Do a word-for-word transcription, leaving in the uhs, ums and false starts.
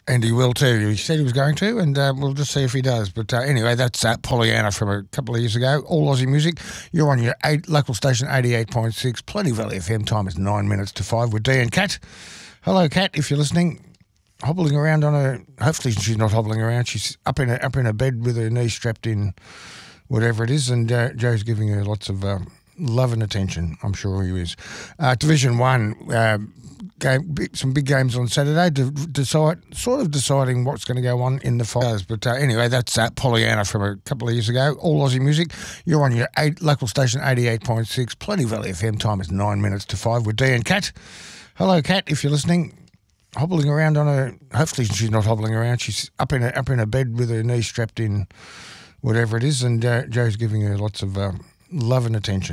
And he will too. He said he was going to, and uh, we'll just see if he does. But uh, anyway, that's uh, Pollyanna from a couple of years ago. All Aussie music. You're on your eight, local station eighty-eight point six, Plenty Valley F M. Time is nine minutes to five with Dee and Kat. Hello, Kat, if you're listening. Hobbling around on her. Hopefully she's not hobbling around. She's up in a, up in a bed with her knees strapped in, whatever it is, and uh, Joe's giving her lots of uh, love and attention. I'm sure he is. Uh, Division One. Uh, Game, big, some big games on Saturday to decide, sort of deciding what's going to go on in the finals. But uh, anyway, that's uh, Pollyanna from a couple of years ago. All Aussie music. You're on your eight, local station eighty-eight point six, Plenty Valley F M. Time is nine minutes to five with Dee and Kat. Hello, Kat, if you're listening. Hobbling around on her. Hopefully she's not hobbling around. She's up in a, up in a bed with her knees strapped in, whatever it is, and uh, Joe's giving her lots of uh, love and attention.